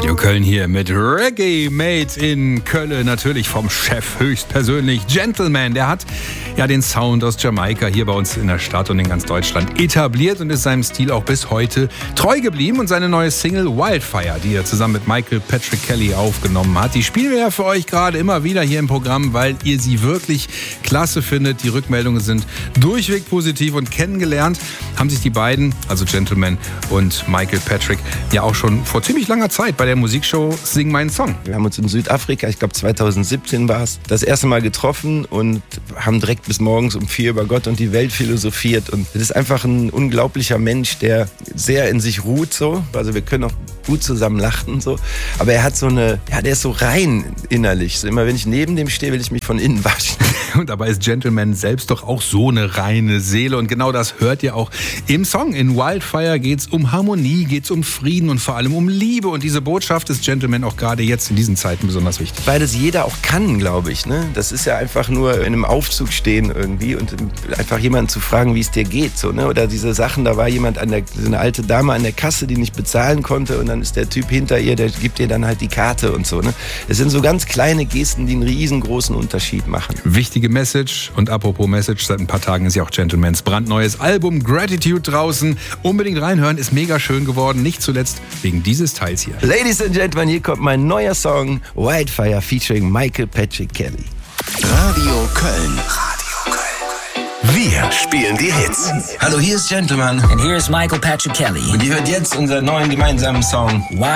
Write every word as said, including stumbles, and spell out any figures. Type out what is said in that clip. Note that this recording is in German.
Radio Köln hier mit Reggae Made in Köln, natürlich vom Chef höchstpersönlich, Gentleman. Der hat ja den Sound aus Jamaika hier bei uns in der Stadt und in ganz Deutschland etabliert und ist seinem Stil auch bis heute treu geblieben. Und seine neue Single Wildfire, die er zusammen mit Michael Patrick Kelly aufgenommen hat, die spielen wir ja für euch gerade immer wieder hier im Programm, weil ihr sie wirklich klasse findet. Die Rückmeldungen sind durchweg positiv und kennengelernt haben sich die beiden, also Gentleman und Michael Patrick, ja auch schon vor ziemlich langer Zeit bei der Musikshow Sing meinen Song. Wir haben uns in Südafrika, ich glaube zweitausendsiebzehn war es, das erste Mal getroffen und haben direkt bis morgens um vier über Gott und die Welt philosophiert. Und das ist einfach ein unglaublicher Mensch, der sehr in sich ruht so. Also wir können auch gut zusammen lachen so. Aber er hat so eine, ja, der ist so rein innerlich. So immer wenn ich neben dem stehe, will ich mich von innen waschen. Und dabei ist Gentleman selbst doch auch so eine reine Seele. Und genau das hört ihr auch im Song. In Wildfire geht's um Harmonie, geht's um Frieden und vor allem um Liebe. Und diese Botschaft ist Gentleman auch gerade jetzt in diesen Zeiten besonders wichtig. Weil das jeder auch kann, glaube ich. Ne? Das ist ja einfach nur in einem Aufzug stehen irgendwie und einfach jemanden zu fragen, wie es dir geht. So, ne? Oder diese Sachen, da war jemand, an der, so eine alte Dame an der Kasse, die nicht bezahlen konnte und dann ist der Typ hinter ihr, der gibt ihr dann halt die Karte und so. Ne? Es sind so ganz kleine Gesten, die einen riesengroßen Unterschied machen. Wichtige Message. Und apropos Message, seit ein paar Tagen ist ja auch Gentlemans brandneues Album Gratitude draußen. Unbedingt reinhören, ist mega schön geworden. Nicht zuletzt wegen dieses Teils hier. Ladies and Gentlemen, hier kommt mein neuer Song Wildfire featuring Michael Patrick Kelly. Radio Köln. Radio Köln. Wir spielen die Hits. Hallo, hier ist Gentleman. And here's Michael Patrick Kelly. Und ihr hört jetzt unseren neuen gemeinsamen Song